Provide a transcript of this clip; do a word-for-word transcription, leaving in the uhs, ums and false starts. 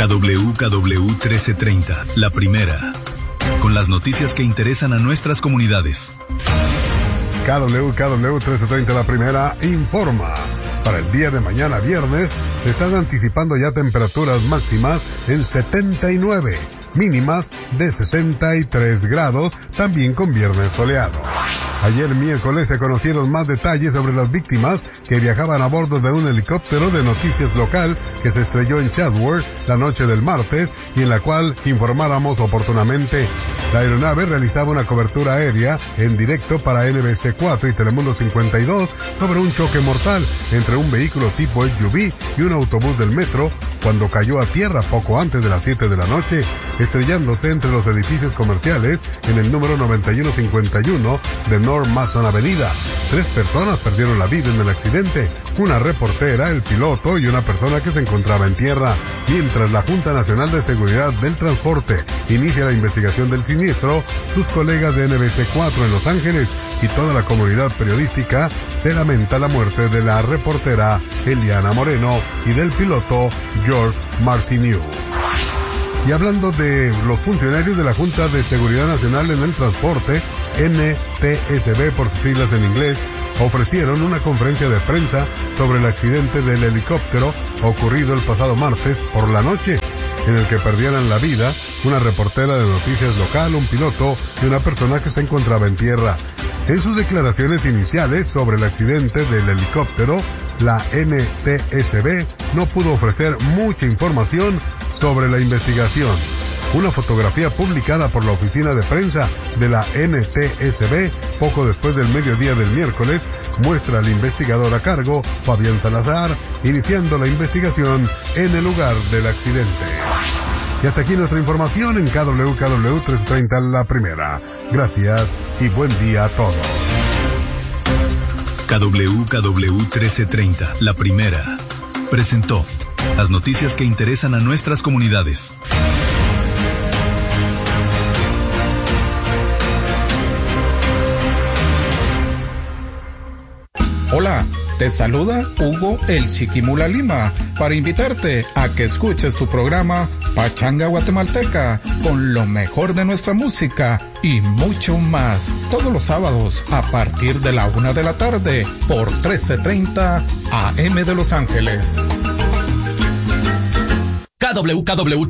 K W K W trece treinta, la primera. Con las noticias que interesan a nuestras comunidades. K W K W trece treinta, la primera, informa. Para el día de mañana viernes se están anticipando ya temperaturas máximas en setenta y nueve, mínimas de sesenta y tres grados, también con viernes soleado. Ayer miércoles se conocieron más detalles sobre las víctimas que viajaban a bordo de un helicóptero de Noticias Local que se estrelló en Chatsworth la noche del martes y en la cual informáramos oportunamente. La aeronave realizaba una cobertura aérea en directo para N B C cuatro y Telemundo cincuenta y dos sobre un choque mortal entre un vehículo tipo S U V y un autobús del metro cuando cayó a tierra poco antes de las siete de la noche, estrellándose entre los edificios comerciales en el número noventa y uno cincuenta y uno de North Mason Avenida. Tres personas perdieron la vida en el accidente, una reportera, el piloto y una persona que se encontraba en tierra. Mientras la Junta Nacional de Seguridad del Transporte inicia la investigación del siniestro, sus colegas de N B C cuatro en Los Ángeles y toda la comunidad periodística se lamenta la muerte de la reportera Eliana Moreno y del piloto George Marcineau. Y hablando de los funcionarios de la Junta de Seguridad Nacional en el Transporte, N T S B por sus siglas en inglés, ofrecieron una conferencia de prensa sobre el accidente del helicóptero ocurrido el pasado martes por la noche, en el que perdieran la vida una reportera de Noticias Local, un piloto y una persona que se encontraba en tierra. En sus declaraciones iniciales sobre el accidente del helicóptero, la N T S B no pudo ofrecer mucha información sobre la investigación. Una fotografía publicada por la oficina de prensa de la N T S B poco después del mediodía del miércoles muestra al investigador a cargo, Fabián Salazar, iniciando la investigación en el lugar del accidente. Y hasta aquí nuestra información en K W K W trece treinta, la primera. Gracias y buen día a todos. K W K W trece treinta, la primera, presentó las noticias que interesan a nuestras comunidades. Hola, te saluda Hugo el Chiquimula Lima para invitarte a que escuches tu programa Pachanga Guatemalteca con lo mejor de nuestra música y mucho más todos los sábados a partir de la una de la tarde por trece treinta A M de Los Ángeles. K W K W